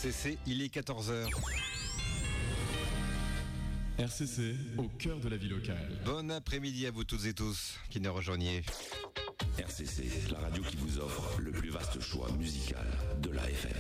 RCC, il est 14h. RCC, au cœur de la vie locale. Bon après-midi à vous toutes et tous qui nous rejoignez. RCC, la radio qui vous offre le plus vaste choix musical de la FM.